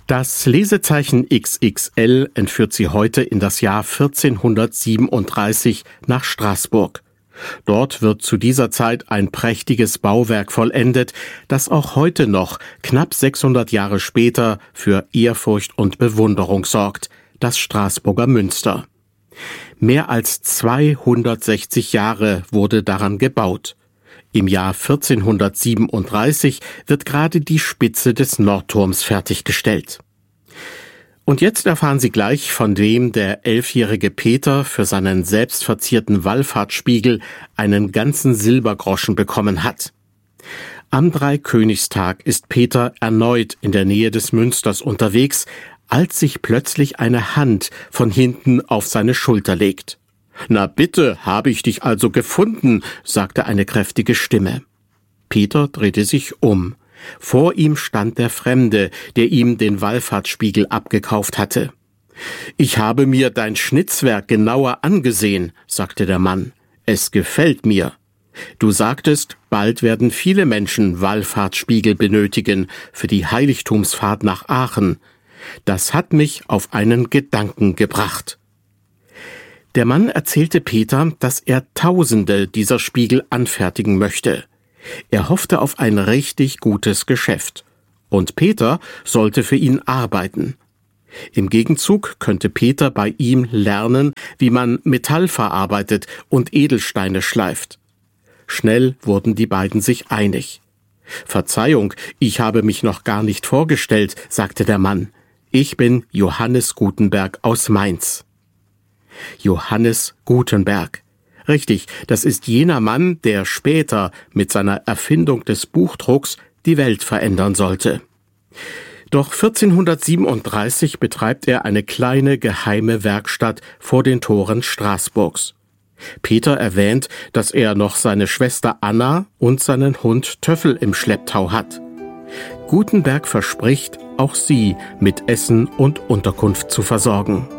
Das Lesezeichen XXL entführt Sie heute in das Jahr 1437 nach Straßburg. Dort wird zu dieser Zeit ein prächtiges Bauwerk vollendet, das auch heute noch, knapp 600 Jahre später, für Ehrfurcht und Bewunderung sorgt, das Straßburger Münster. Mehr als 260 Jahre wurde daran gebaut. Im Jahr 1437 wird gerade die Spitze des Nordturms fertiggestellt. Und jetzt erfahren Sie gleich, von wem der 11-jährige Peter für seinen selbstverzierten Wallfahrtsspiegel einen ganzen Silbergroschen bekommen hat. Am Dreikönigstag ist Peter erneut in der Nähe des Münsters unterwegs, als sich plötzlich eine Hand von hinten auf seine Schulter legt. »Na bitte, habe ich dich also gefunden«, sagte eine kräftige Stimme. Peter drehte sich um. Vor ihm stand der Fremde, der ihm den Wallfahrtsspiegel abgekauft hatte. »Ich habe mir dein Schnitzwerk genauer angesehen«, sagte der Mann. »Es gefällt mir. Du sagtest, bald werden viele Menschen Wallfahrtsspiegel benötigen für die Heiligtumsfahrt nach Aachen. Das hat mich auf einen Gedanken gebracht.« Der Mann erzählte Peter, dass er Tausende dieser Spiegel anfertigen möchte. Er hoffte auf ein richtig gutes Geschäft. Und Peter sollte für ihn arbeiten. Im Gegenzug könnte Peter bei ihm lernen, wie man Metall verarbeitet und Edelsteine schleift. Schnell wurden die beiden sich einig. »Verzeihung, ich habe mich noch gar nicht vorgestellt«, sagte der Mann. »Ich bin Johannes Gutenberg aus Mainz.« Johannes Gutenberg. Richtig, das ist jener Mann, der später mit seiner Erfindung des Buchdrucks die Welt verändern sollte. Doch 1437 betreibt er eine kleine geheime Werkstatt vor den Toren Straßburgs. Peter erwähnt, dass er noch seine Schwester Anna und seinen Hund Töffel im Schlepptau hat. Gutenberg verspricht, auch sie mit Essen und Unterkunft zu versorgen.